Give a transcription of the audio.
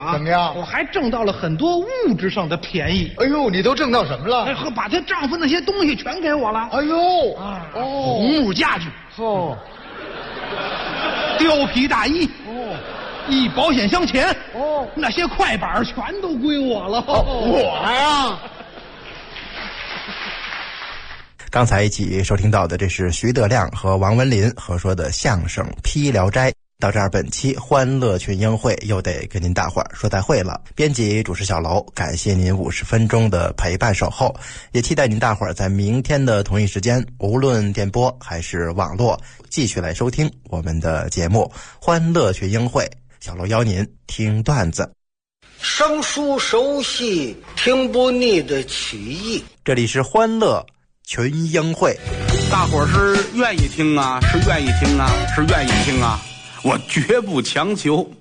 怎么样？ 我还挣到了很多物质上的便宜。 哎呦，你都挣到什么了？ 哎呵，把她丈夫那些东西全给我了。 哎呦， 红木家具， 哦， 貂皮大衣， 哦， 一保险箱钱， 哦， 那些快板全都归我了。 我呀。 刚才一起收听到的，这是徐德亮和王文林合说的相声《披聊斋》。到这儿，本期欢乐群英会又得跟您大伙儿说再会了。编辑主持小楼，感谢您50分钟的陪伴守候，也期待您大伙儿在明天的同一时间，无论电波还是网络，继续来收听我们的节目《欢乐群英会》。小楼邀您听段子， 生疏熟悉，听不腻的曲艺。 这里是欢乐群英会。 大伙儿是愿意听啊，是愿意听啊，是愿意听啊，我绝不强求。